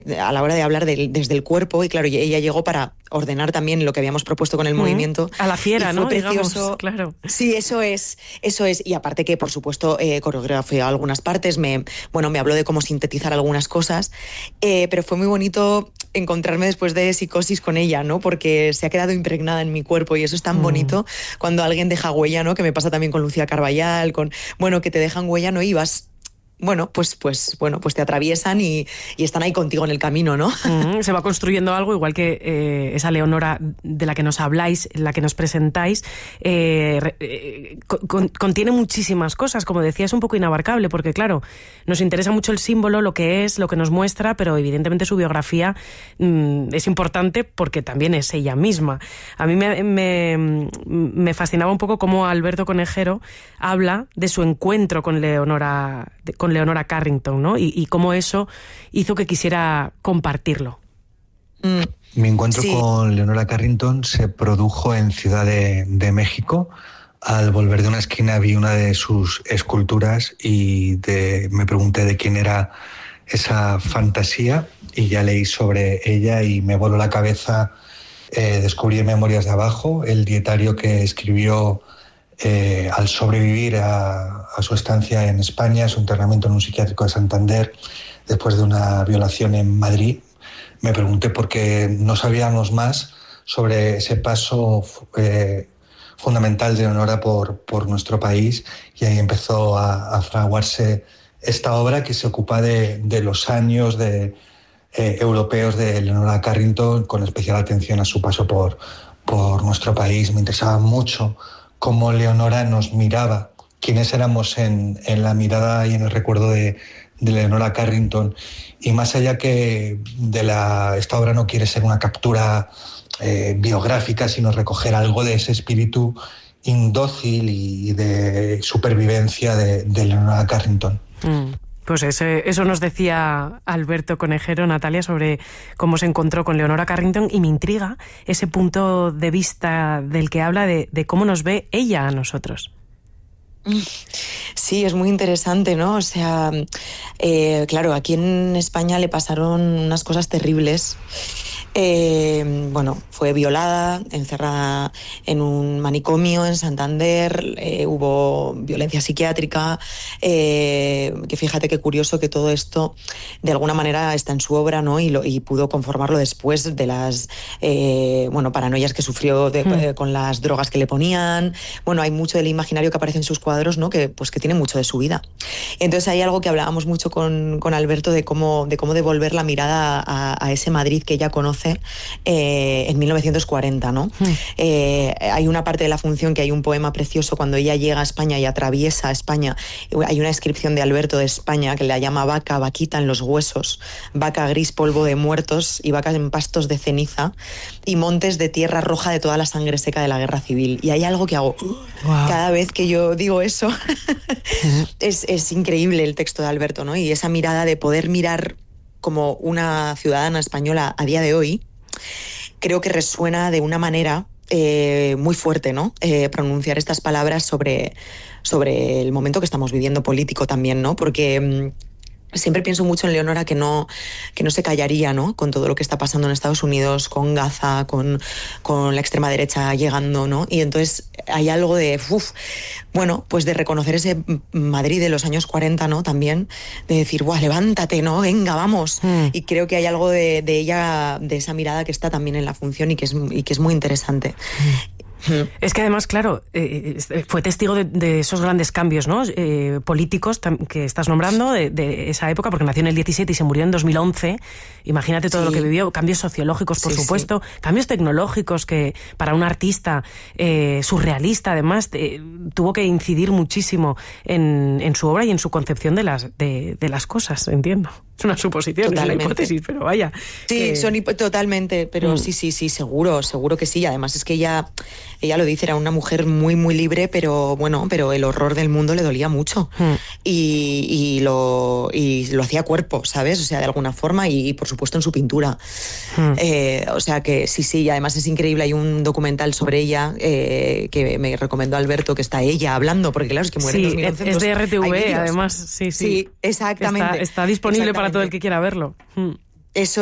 a la hora de hablar desde el cuerpo, y claro, ella llegó para ordenar también lo que habíamos propuesto con el movimiento. A la fiera, ¿no? Precioso. Digamos, claro. Sí, eso es. Y aparte que, por supuesto, coreografió algunas partes, me habló de cómo sintetizar algunas cosas, pero fue muy bonito encontrarme después de Psicosis con ella, ¿no? Porque se ha quedado impregnada en mi cuerpo, y eso es tan bonito cuando alguien deja huella, ¿no? Que me pasa también con Lucía Carballal, que te dejan huella, ¿no? Y vas... pues te atraviesan y están ahí contigo en el camino, ¿no? Se va construyendo algo, igual que esa Leonora de la que nos habláis, la que nos presentáis, contiene muchísimas cosas. Como decía, es un poco inabarcable, porque claro, nos interesa mucho el símbolo, lo que es, lo que nos muestra, pero evidentemente su biografía es importante porque también es ella misma. A mí me fascinaba un poco cómo Alberto Conejero habla de su encuentro con Leonora Carrington, ¿no? Y cómo eso hizo que quisiera compartirlo. Mi encuentro con Leonora Carrington se produjo en Ciudad de México. Al volver de una esquina vi una de sus esculturas y me pregunté de quién era esa fantasía, y ya leí sobre ella y me voló la cabeza. Descubrí en Memorias de Abajo el dietario que escribió al sobrevivir a su estancia en España, su internamiento en un psiquiátrico de Santander después de una violación en Madrid. Me pregunté por qué no sabíamos más sobre ese paso fundamental de Leonora por nuestro país, y ahí empezó a fraguarse esta obra que se ocupa de los años europeos de Leonora Carrington, con especial atención a su paso por nuestro país. Me interesaba mucho cómo Leonora nos miraba, quiénes éramos en la mirada y en el recuerdo de Leonora Carrington. Y más allá que esta obra no quiere ser una captura biográfica, sino recoger algo de ese espíritu indócil y de supervivencia de Leonora Carrington. Pues eso nos decía Alberto Conejero, Natalia, sobre cómo se encontró con Leonora Carrington, y me intriga ese punto de vista del que habla de cómo nos ve ella a nosotros. Sí, es muy interesante, ¿no? O sea, claro, aquí en España le pasaron unas cosas terribles. Fue violada, encerrada en un manicomio en Santander, hubo violencia psiquiátrica, que fíjate qué curioso que todo esto de alguna manera está en su obra, ¿no? Y pudo conformarlo después de las paranoias que sufrió con las drogas que le ponían. Bueno, hay mucho del imaginario que aparece en sus cuadros, ¿no? Que tiene mucho de su vida. Entonces hay algo que hablábamos mucho con Alberto de cómo devolver la mirada a ese Madrid que ella conoce en 1940, ¿no? Hay una parte de la función que hay un poema precioso cuando ella llega a España y atraviesa España. Hay una descripción de Alberto de España que la llama vaca, vaquita en los huesos, vaca gris, polvo de muertos, y vacas en pastos de ceniza, y montes de tierra roja de toda la sangre seca de la guerra civil. Y hay algo que hago cada vez que yo digo eso. Es increíble el texto de Alberto, ¿no? Y esa mirada de poder mirar como una ciudadana española a día de hoy, creo que resuena de una manera muy fuerte, ¿no? Pronunciar estas palabras sobre el momento que estamos viviendo político también, ¿no? Porque siempre pienso mucho en Leonora, que no se callaría, ¿no? Con todo lo que está pasando en Estados Unidos, con Gaza, con la extrema derecha llegando, ¿no? Y entonces hay algo de de reconocer ese Madrid de los años 40, ¿no? También de decir, levántate, ¿no? Venga, vamos. Y creo que hay algo de ella, de esa mirada que está también en la función y que es muy interesante. Es que además, claro, fue testigo de esos grandes cambios, ¿no? Políticos que estás nombrando de esa época, porque nació en el 17 y se murió en 2011. Imagínate todo lo que vivió, cambios sociológicos, por supuesto, cambios tecnológicos que para un artista surrealista, además, tuvo que incidir muchísimo en su obra y en su concepción de las cosas, entiendo. Es una suposición, totalmente. Es una hipótesis, pero vaya. Sí, totalmente, pero sí, seguro que sí. Además es que ella lo dice, era una mujer muy, muy libre, pero el horror del mundo le dolía mucho. Y lo hacía cuerpo, ¿sabes? O sea, de alguna forma, y por supuesto en su pintura. O sea que sí, y además es increíble. Hay un documental sobre ella que me recomendó Alberto, que está ella hablando, porque claro, es que muere en 2011. Es de RTV, además. Sí, exactamente. Está disponible para todo el que quiera verlo. Eso